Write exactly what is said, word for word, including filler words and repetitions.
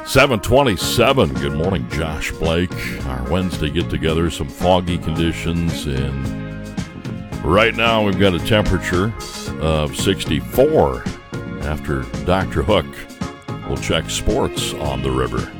seven twenty-seven. Good morning, Josh Blake. Our Wednesday get-together, some foggy conditions, and right now we've got a temperature of sixty-four. After Doctor Hook, we'll check sports on the river.